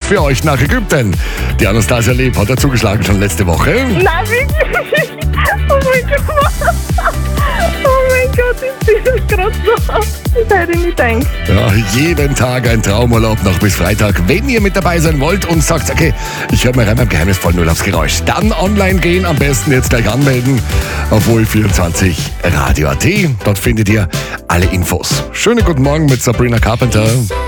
für euch nach Ägypten. Die Anastasia Leeb hat ja zugeschlagen schon letzte Woche. Nein, wirklich. Oh mein Gott. Oh mein Gott, ich bin das gerade so. Das hätte ich nicht gedacht. Ja, jeden Tag ein Traumurlaub noch bis Freitag. Wenn ihr mit dabei sein wollt und sagt, okay, ich höre mir rein beim geheimnisvollen Urlaubsgeräusch, dann online gehen, am besten jetzt gleich anmelden auf OE24 Radio.at. Dort findet ihr alle Infos. Schönen guten Morgen mit Sabrina Carpenter.